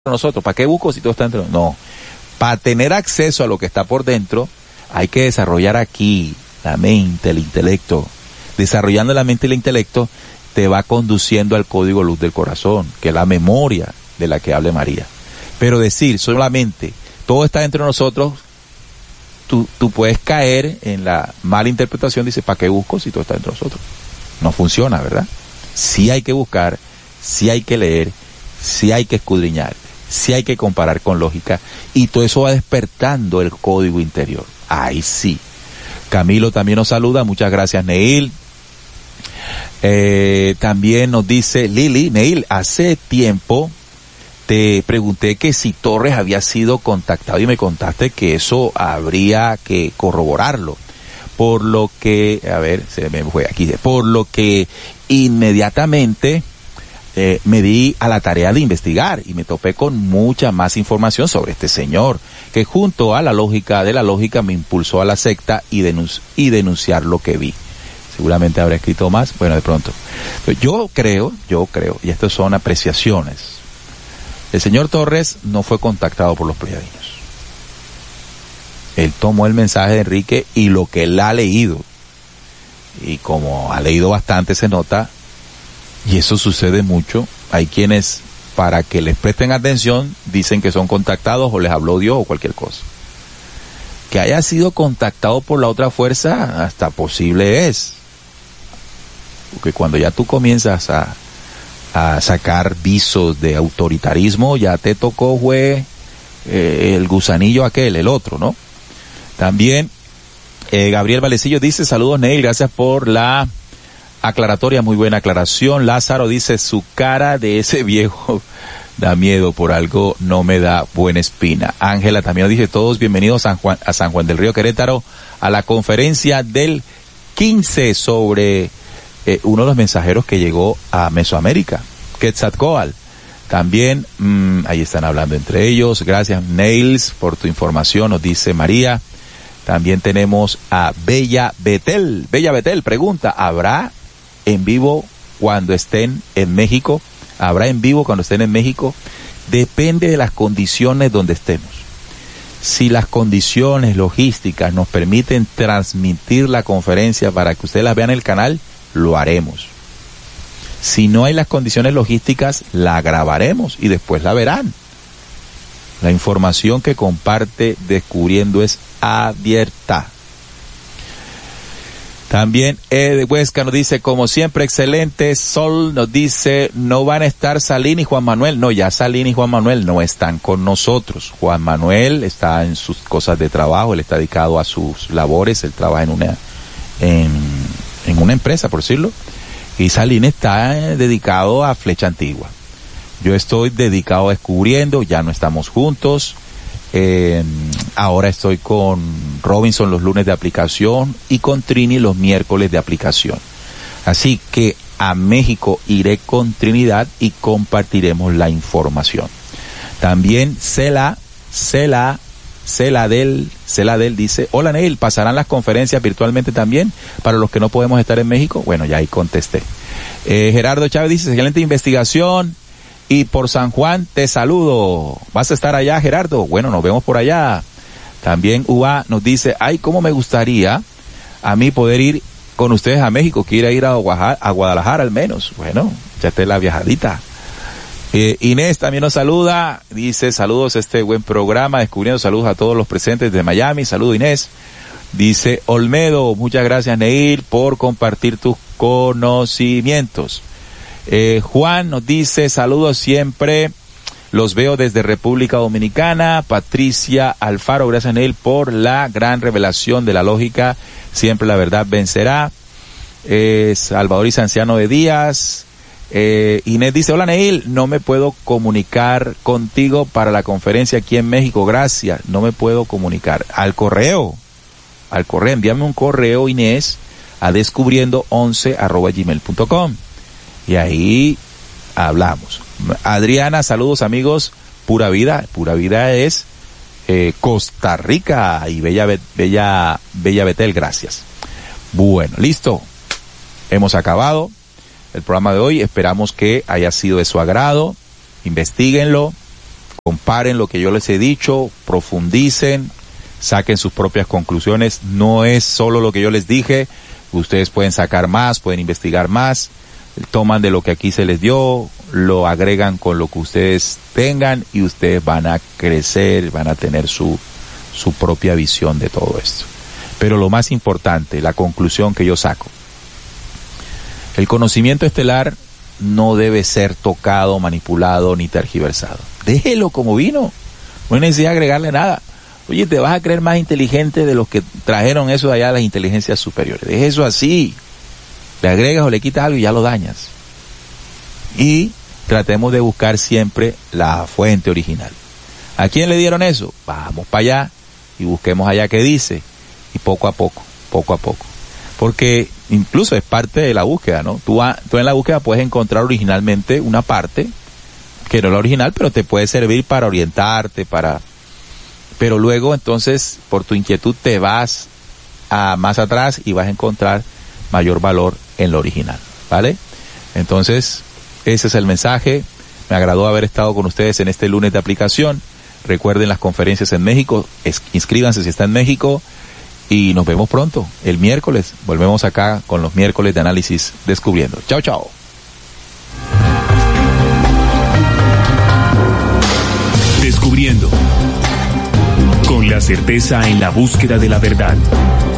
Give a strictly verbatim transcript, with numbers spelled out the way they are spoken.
nosotros. ¿Para qué busco si todo está dentro? No. Para tener acceso a lo que está por dentro, hay que desarrollar aquí la mente, el intelecto. Desarrollando la mente y el intelecto, te va conduciendo al código luz del corazón, que es la memoria de la que hable María. Pero decir solamente, todo está dentro de nosotros, tú, tú puedes caer en la mala interpretación, dice, ¿para qué busco si todo está dentro de nosotros? No funciona, ¿verdad? Sí hay que buscar, sí hay que leer, sí hay que escudriñar, sí hay que comparar con lógica, y todo eso va despertando el código interior. Ahí sí. Camilo también nos saluda, muchas gracias, Neil. Eh, también nos dice Lili, Neil, hace tiempo te pregunté que si Torres había sido contactado y me contaste que eso habría que corroborarlo. Por lo que, a ver, se me fue aquí, por lo que inmediatamente eh, me di a la tarea de investigar y me topé con mucha más información sobre este señor, que junto a la lógica de la lógica me impulsó a la secta y, denunci- y denunciar lo que vi. Seguramente habrá escrito más, bueno, de pronto. Pero yo creo, yo creo, y estas son apreciaciones, el señor Torres no fue contactado por los pleyadianos. Él tomó el mensaje de Enrique y lo que él ha leído, y como ha leído bastante se nota, y eso sucede mucho, hay quienes para que les presten atención dicen que son contactados o les habló Dios o cualquier cosa. Que haya sido contactado por la otra fuerza, hasta posible es. Porque cuando ya tú comienzas a, a sacar visos de autoritarismo, ya te tocó, fue eh, el gusanillo aquel, el otro, ¿no? También eh, Gabriel Valecillo dice, saludos Neil, gracias por la aclaratoria, muy buena aclaración. Lázaro dice, su cara de ese viejo da miedo, por algo no me da buena espina. Ángela también nos dice, todos bienvenidos a San Juan, a San Juan del Río Querétaro, a la conferencia del quince sobre eh, uno de los mensajeros que llegó a Mesoamérica, Quetzalcóatl. También, mmm, ahí están hablando entre ellos. Gracias, Nails, por tu información, nos dice María. También tenemos a Bella Betel. Bella Betel pregunta, ¿habrá en vivo cuando estén en México? ¿Habrá en vivo cuando estén en México? Depende de las condiciones donde estemos. Si las condiciones logísticas nos permiten transmitir la conferencia para que ustedes la vean en el canal, lo haremos. Si no hay las condiciones logísticas, la grabaremos y después la verán. La información que comparte Descubriendo es abierta. También Ed Huesca nos dice, como siempre, excelente. Sol nos dice, no van a estar Salín y Juan Manuel. No, ya Salín y Juan Manuel no están con nosotros. Juan Manuel está en sus cosas de trabajo, él está dedicado a sus labores, él trabaja en una, en, en una empresa, por decirlo. Y Salín está eh, dedicado a Flecha Antigua. Yo estoy dedicado a Descubriendo, ya no estamos juntos. Eh, ahora estoy con Robinson los lunes de aplicación y con Trini los miércoles de aplicación. Así que a México iré con Trinidad y compartiremos la información. También Cela, Cela, Celadel, Celadel dice, hola Neil, ¿pasarán las conferencias virtualmente también para los que no podemos estar en México? Bueno, ya ahí contesté. Eh, Gerardo Chávez dice, excelente investigación. Y por San Juan te saludo. ¿Vas a estar allá, Gerardo? Bueno, nos vemos por allá. También U A nos dice, ay, cómo me gustaría a mí poder ir con ustedes a México. Quiero ir a Guadalajara, a Guadalajara al menos. Bueno, ya esté la viajadita. Eh, Inés también nos saluda. Dice, saludos a este buen programa. Descubriendo, saludos a todos los presentes de Miami. Saludo, Inés. Dice Olmedo, muchas gracias, Neil, por compartir tus conocimientos. Eh, Juan nos dice, saludos siempre, los veo desde República Dominicana. Patricia Alfaro, gracias Neil por la gran revelación de la lógica, siempre la verdad vencerá. Eh, Salvador y Anciano de Díaz. Eh, Inés dice, hola Neil, no me puedo comunicar contigo para la conferencia aquí en México, gracias, no me puedo comunicar. Al correo, al correo, envíame un correo, Inés, a descubriendo once arroba gmail punto com. Y ahí hablamos. Adriana, saludos amigos, Pura Vida. Pura Vida es eh, Costa Rica y Bella, Bella, Bella Betel, gracias. Bueno, listo. Hemos acabado el programa de hoy. Esperamos que haya sido de su agrado. Investíguenlo. comparen lo que yo les he dicho, profundicen, saquen sus propias conclusiones. No es solo lo que yo les dije, ustedes pueden sacar más, pueden investigar más, toman de lo que aquí se les dio, lo agregan con lo que ustedes tengan y ustedes van a crecer, van a tener su, su propia visión de todo esto. Pero lo más importante, la conclusión que yo saco, el conocimiento estelar no debe ser tocado, manipulado ni tergiversado. Déjelo como vino, no hay necesidad de agregarle nada. Oye, te vas a creer más inteligente de los que trajeron eso de allá a las inteligencias superiores. Deja eso así. Le agregas o le quitas algo y ya lo dañas. Y tratemos de buscar siempre la fuente original. ¿A quién le dieron eso? Vamos para allá y busquemos allá qué dice. Y poco a poco, poco a poco. Porque incluso es parte de la búsqueda, ¿no? Tú, tú en la búsqueda puedes encontrar originalmente una parte, que no es la original, pero te puede servir para orientarte, para... Pero luego entonces, por tu inquietud, te vas a más atrás y vas a encontrar mayor valor en lo original, ¿vale? Entonces, ese es el mensaje. Me agradó haber estado con ustedes en este lunes de aplicación. Recuerden las conferencias en México, es, inscríbanse si está en México y nos vemos pronto. El miércoles volvemos acá con los miércoles de análisis descubriendo. Chao, chao. Descubriendo. Con la certeza en la búsqueda de la verdad.